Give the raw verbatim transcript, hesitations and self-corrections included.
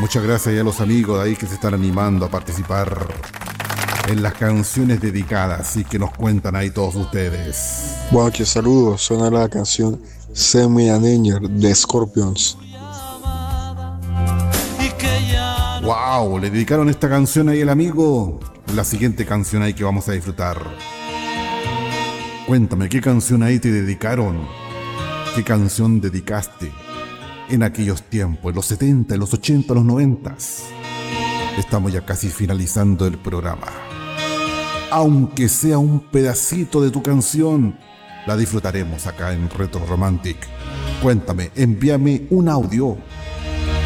Muchas gracias a los amigos de ahí que se están animando a participar en las canciones dedicadas y que nos cuentan ahí todos ustedes. Bueno, que saludos, suena la canción Send Me an Angel de Scorpions. Wow, le dedicaron esta canción ahí al amigo. La siguiente canción ahí que vamos a disfrutar. Cuéntame, ¿qué canción ahí te dedicaron? ¿Qué canción dedicaste en aquellos tiempos, en los setenta, en los ochenta, en los noventa? Estamos ya casi finalizando el programa. Aunque sea un pedacito de tu canción, la disfrutaremos acá en Retro Romantic. Cuéntame, envíame un audio